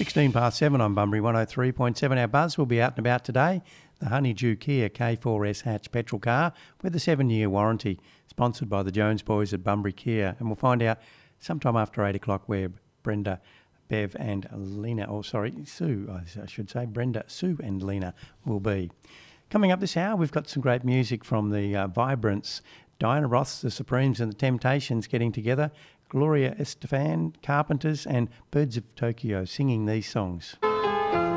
16 past 7 on Bunbury 103.7. Our buzz will be out and about today. The Honeydew Kia K4S hatch petrol car with a 7-year warranty, sponsored by the Jones boys at Bunbury Kia. And we'll find out sometime after 8 o'clock where Brenda, Bev and Lena, Sue, I should say, Brenda, Sue and Lena will be. Coming up this hour, we've got some great music from the Vibrants, Diana Ross, the Supremes and the Temptations getting together, Gloria Estefan, Carpenters and Birds of Tokyo singing these songs.